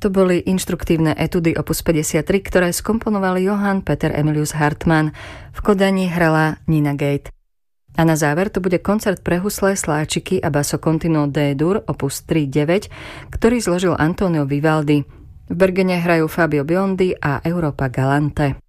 to boli inštruktívne etudy opus 53, ktoré skomponoval Johann Peter Emilius Hartmann. V Kodani hrala Nina Gate. A na záver to bude koncert pre husle, sláčiky a basso continuo D-dur opus 3-9, ktorý zložil Antonio Vivaldi. V Bergene hrajú Fabio Biondi a Europa Galante.